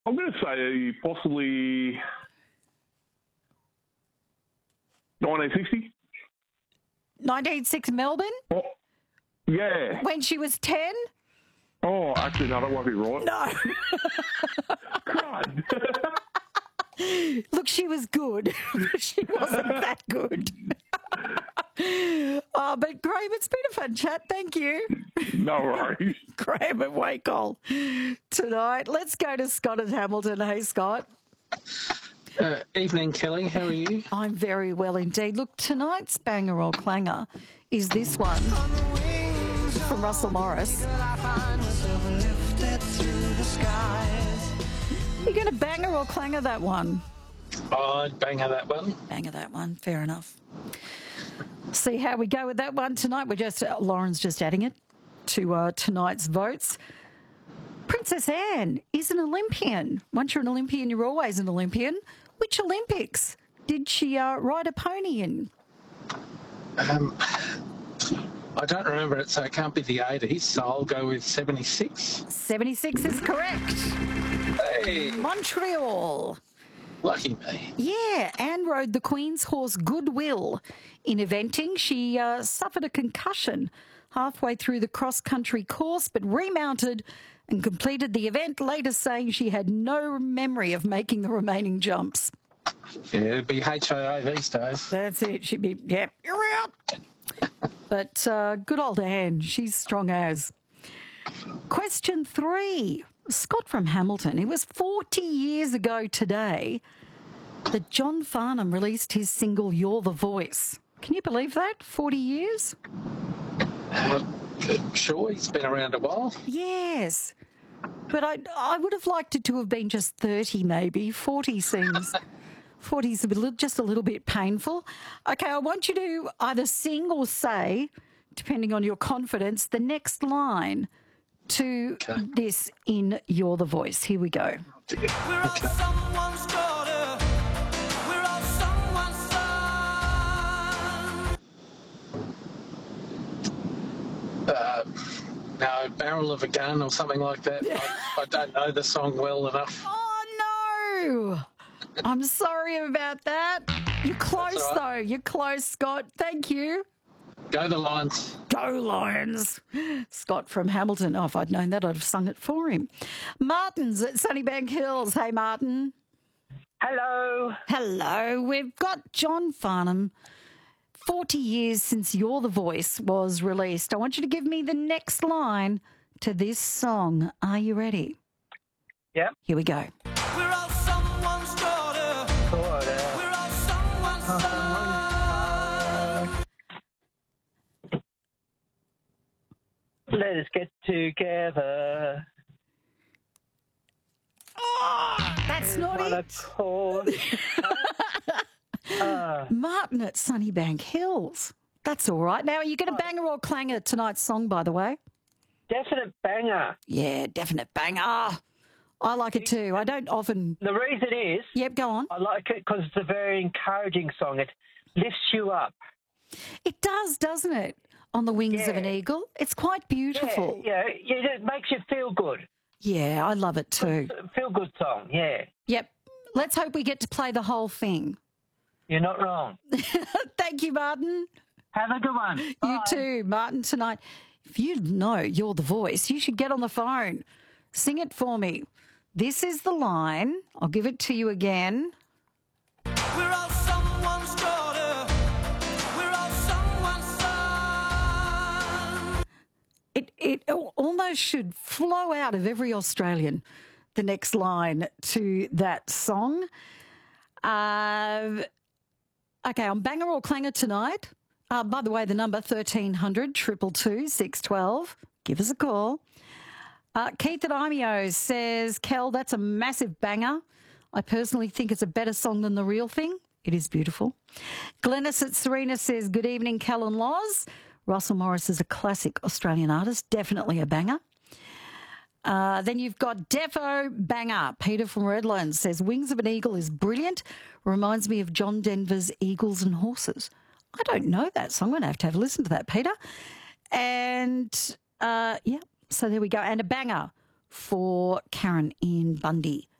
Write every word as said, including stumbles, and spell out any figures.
I'm going to say possibly nineteen sixty. nineteen sixty Melbourne? Oh, yeah. When she was ten? Oh, actually, no, that won't be right. No. God. Look, she was good. She wasn't that good. Oh, but Graham, it's been a fun chat. Thank you. No worries. Graham and Wakehall tonight. Let's go to Scott at Hamilton. Hey, Scott. Uh, evening, Kelly. How are you? I'm very well indeed. Look, tonight's banger or clanger is this one from Russell Morris. You're going to banger or clanger that one? Oh, I'd banger that one. Banger that one. Fair enough. See how we go with that one tonight. We're just uh, Lauren's just adding it to uh, tonight's votes. Princess Anne is an Olympian. Once you're an Olympian, you're always an Olympian. Which Olympics did she uh, ride a pony in? Um, I don't remember it, so it can't be the eighties, so I'll go with seventy-six. seventy-six is correct. Hey, Montreal. lucky me. Yeah, Anne rode the Queen's horse Goodwill. In eventing, she uh, suffered a concussion halfway through the cross-country course, but remounted and completed the event, later saying she had no memory of making the remaining jumps. Yeah, it'd be H I A these days. That's it. She'd be, yeah, you're out. But uh, good old Anne, she's strong as. Question three. Scott from Hamilton. It was forty years ago today that John Farnham released his single You're the Voice. Can you believe that? forty years? Uh, sure, he's been around a while. Yes. But I, I would have liked it to have been just thirty maybe. forty seems... forty is a bit, just a little bit painful. Okay, I want you to either sing or say, depending on your confidence, the next line to Okay. this in You're the Voice. Here we go. We're all someone's daughter. We're all someone's son. Uh, no, Barrel of a Gun or something like that. I, I don't know the song well enough. Oh, no. I'm sorry about that. You're close, all right. though. You're close, Scott. Thank you. Go the Lions. Go Lions. Scott from Hamilton. Oh, if I'd known that, I'd have sung it for him. Martin's at Sunnybank Hills. Hey, Martin. Hello. Hello. We've got John Farnham. forty years since You're the Voice was released. I want you to give me the next line to this song. Are you ready? Yep. Here we go. We're all someone's daughter. Daughter. We're all someone's son. Let us get together. Oh, that's not On a it. chord. uh, Martin at Sunnybank Hills. That's all right. Now, are you going to banger or clanger tonight's song, by the way? definite banger. Yeah, definite banger. I like it too. I don't often... The reason is, Yep, go on. I like it because it's a very encouraging song. It lifts you up. It does, doesn't it? On the wings of Yeah. an eagle. It's quite beautiful. Yeah, yeah, yeah, it makes you feel good. Yeah, I love it too. Feel good song, yeah. Yep. Let's hope we get to play the whole thing. You're not wrong. Thank you, Martin. Have a good one. You Bye. too, Martin, tonight. If you know You're the Voice, you should get on the phone. Sing it for me. This is the line. I'll give it to you again. We're all someone's daughter. We're all someone's son. It, it almost should flow out of every Australian, the next line to that song. Uh, okay, I'm banger or clanger tonight. Uh, by the way, the number thirteen hundred, two two two, six one two. Give us a call. Uh, Keith at Imeo says, Kel, that's a massive banger. I personally think it's a better song than The Real Thing. It is beautiful. Glennis at Serena says, good evening, Kel and Loz. Russell Morris is a classic Australian artist, definitely a banger. Uh, then you've got Defo Banger. Peter from Redlands says, Wings of an Eagle is brilliant. Reminds me of John Denver's Eagles and Horses. I don't know that song. I'm going to have to have a listen to that, Peter. And, uh, yeah, so there we go. And a banger for Karen in Bundy.